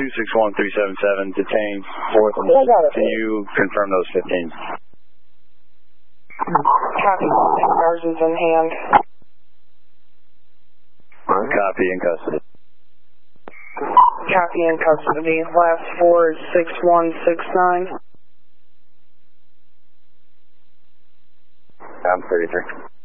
261377, detained 4th. Can you confirm those 15s? Copy. Ours is in hand. Copy, in custody. Copy, in custody. Last 4 is 6169. I'm 33.